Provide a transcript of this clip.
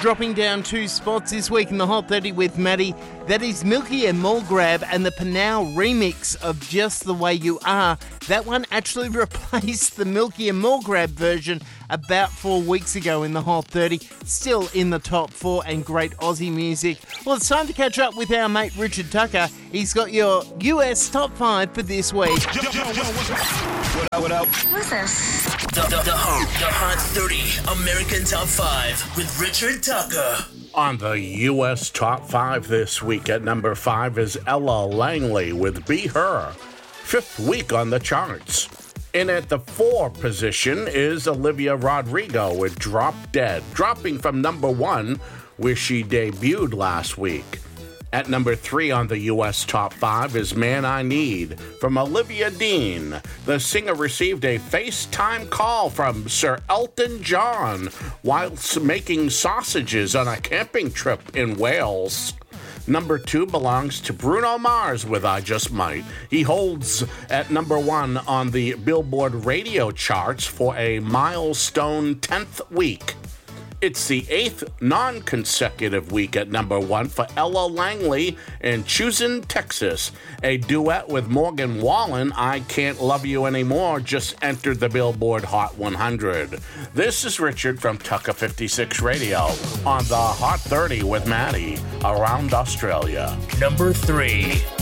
dropping down 2 spots this week in the Hot 30 with Maddie. That is Milky and Mulgrab and the Panau remix of Just the Way You Are. That one actually replaced the Milky and Mulgrab version about 4 weeks ago in the Hot 30. Still in the top 4 and great Aussie music. Well, it's time to catch up with our mate Richard Tucker. He's got your US top 5 for this week. What up? Who's this? The Hot 30 American Top 5 with Richard Tucker. On the U.S. Top 5 this week at number 5 is Ella Langley with Be Her, 5th week on the charts. In at the 4 position is Olivia Rodrigo with Drop Dead, dropping from number 1 where she debuted last week. At number 3 on the U.S. Top 5 is Man I Need from Olivia Dean. The singer received a FaceTime call from Sir Elton John whilst making sausages on a camping trip in Wales. Number 2 belongs to Bruno Mars with I Just Might. He holds at number 1 on the Billboard radio charts for a milestone 10th week. It's the 8th non-consecutive week at number 1 for Ella Langley in Choosing Texas. A duet with Morgan Wallen, I Can't Love You Anymore, just entered the Billboard Hot 100. This is Richard from Tucker 56 Radio on the Hot 30 with Maddie around Australia. Number 3.